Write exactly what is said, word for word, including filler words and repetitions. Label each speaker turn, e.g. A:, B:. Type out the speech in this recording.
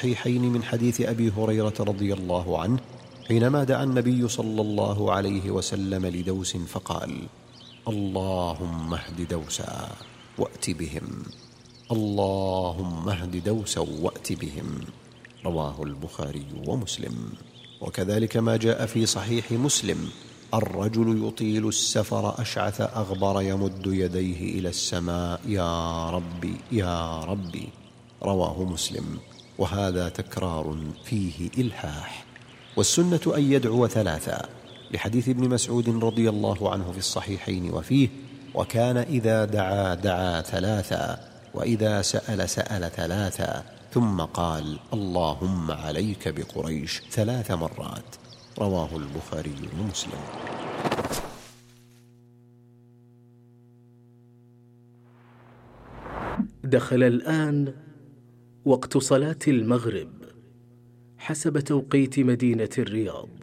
A: الصحيحين من حديث أبي هريرة رضي الله عنه حينما دعا النبي صلى الله عليه وسلم لدوس فقال: اللهم اهد دوسا وأت بهم، اللهم اهد دوسا وأت بهم. رواه البخاري ومسلم. وكذلك ما جاء في صحيح مسلم: الرجل يطيل السفر أشعث أغبر يمد يديه إلى السماء: يا ربي يا ربي. رواه مسلم. وهذا تكرار فيه إلحاح. والسنة أن يدعو ثلاثا، لحديث ابن مسعود رضي الله عنه في الصحيحين وفيه: وكان إذا دعا دعا ثلاثا، وإذا سأل سأل ثلاثا، ثم قال: اللهم عليك بقريش ثلاث مرات. رواه البخاري ومسلم.
B: دخل الآن وقت صلاة المغرب حسب توقيت مدينة الرياض.